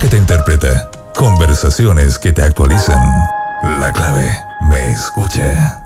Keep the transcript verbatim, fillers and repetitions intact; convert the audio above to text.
que te interpreta. Conversaciones que te actualizan. La clave, me escucha.